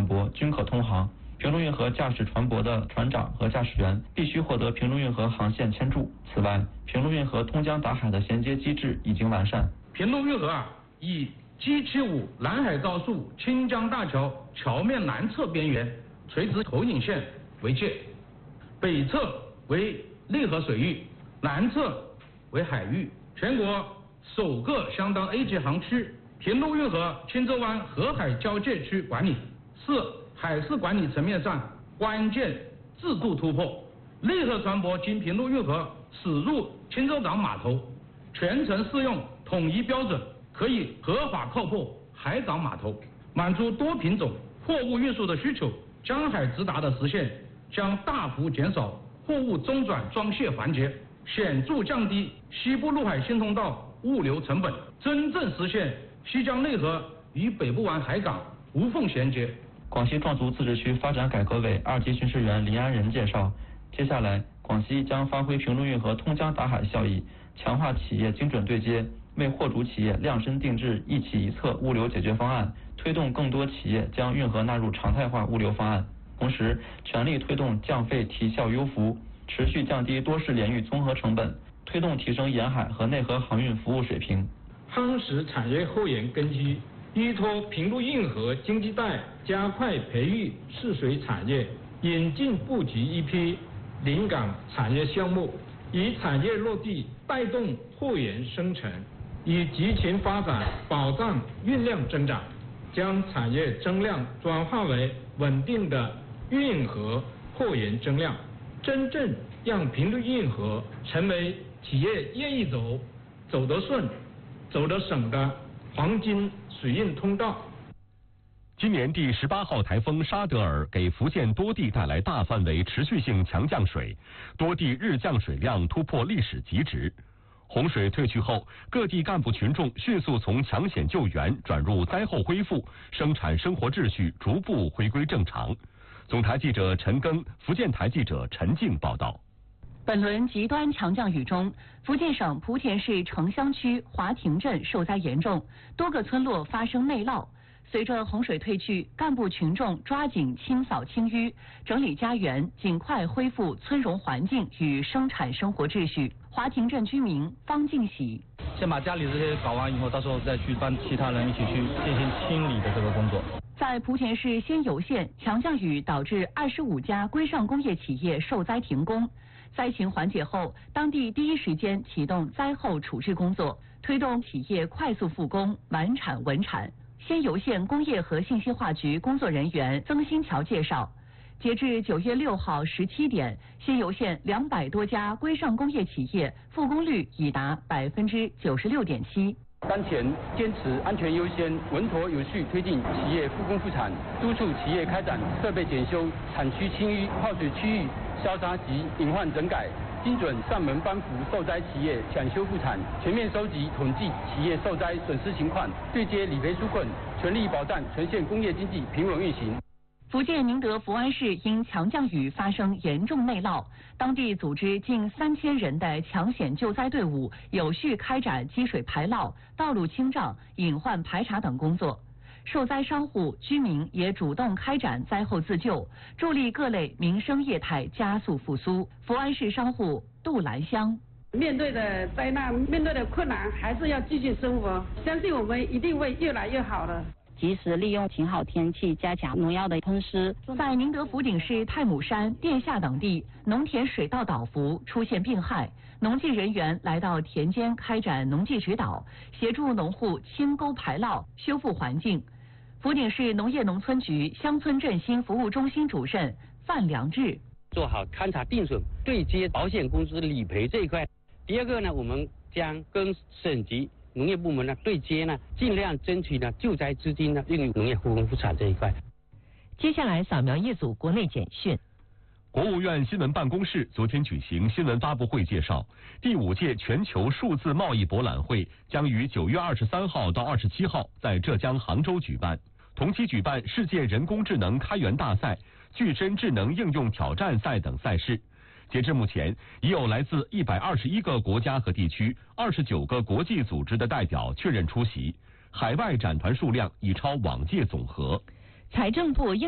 舶均可通航。平陆运河驾驶船舶的船长和驾驶员必须获得平陆运河航线签注。此外，平陆运河通江达海的衔接机制已经完善。 平陆运河以 G75南海高速清江大桥桥面南侧边缘垂直投影线为界，北侧为内河水域，南侧为海域，全国首个相当 A 级航区。平陆运河青洲湾河海交界区管理是海事管理层面上关键制度突破。内河船舶经平陆运河驶入青洲港码头，全程适用统一标准，可以合法靠泊海港码头，满足多品种货物运输的需求。江海直达的实现，将大幅减少货物中转装卸环节，显著降低西部陆海新通道物流成本，真正实现西江内河与北部湾海港无缝衔接。 广西壮族自治区发展改革委2级巡视员林安仁介绍，接下来广西将发挥平陆运河通江达海效益，强化企业精准对接，为货主企业量身定制一企一策物流解决方案，推动更多企业将运河纳入常态化物流方案。同时，全力推动降费提效优服，持续降低多式联运综合成本，推动提升沿海和内河航运服务水平。 夯实产业后沿根基，依托平陆运河经济带，加快培育试水产业，引进布局一批临港产业项目，以产业落地带动货源生成，以集群发展保障运量增长，将产业增量转化为稳定的运河货源增量，真正让平陆运河成为企业愿意走、走得顺、走得省的黄金水运通道。 今年第18号台风沙德尔给福建多地带来大范围持续性强降水，多地日降水量突破历史极值。洪水退去后，各地干部群众迅速从抢险救援转入灾后恢复，生产生活秩序逐步回归正常。总台记者陈庚、福建台记者陈静报道。 本轮极端强降雨中，福建省莆田市城乡区华亭镇受灾严重，多个村落发生内涝。随着洪水退去，干部群众抓紧清扫清淤，整理家园，尽快恢复村容环境与生产生活秩序。华亭镇居民方敬喜： 先把家里这些搞完以后，到时候再去帮其他人一起去进行清理的这个工作。 在莆田市仙游县，强降雨导致25家规上工业企业受灾停工。灾情缓解后，当地第一时间启动灾后处置工作，推动企业快速复工，满产稳产。仙游县工业和信息化局工作人员曾新桥介绍，截至9月6号17点，仙游县200多家规上工业企业复工率已达96.7%。 当前坚持安全优先、稳妥有序推进企业复工复产，督促企业开展设备检修、产区清淤、泡水区域消杀及隐患整改，精准上门帮扶受灾企业抢修复产，全面收集统计企业受灾损失情况，对接理赔纾困，全力保障全县工业经济平稳运行。 福建宁德福安市因强降雨发生严重内涝，当地组织近3000人的抢险救灾队伍，有序开展积水排涝、道路清障、隐患排查等工作。受灾商户、居民也主动开展灾后自救，助力各类民生业态加速复苏。福安市商户杜兰香： 面对的灾难，面对的困难，还是要继续生活，相信我们一定会越来越好的。 及时利用晴好天气，加强农药的喷施。 在宁德福鼎市太姥山、殿下等地，农田水稻倒伏出现病害，农技人员来到田间开展农技指导，协助农户清沟排涝，修复环境。福鼎市农业农村局乡村振兴服务中心主任范良志： 做好勘查定损、对接保险公司理赔这一块。第二个呢，我们将跟省级农业部门呢对接呢，尽量争取呢救灾资金呢用于农业复工复产这一块。 接下来扫描一组国内简讯。 国务院新闻办公室昨天举行新闻发布会介绍，第5届全球数字贸易博览会将于9月23号到27号在浙江杭州举办，同期举办世界人工智能开源大赛、具身智能应用挑战赛等赛事。截至目前，已有来自121个国家和地区、29个国际组织的代表确认出席，海外展团数量已超往届总和。 财政部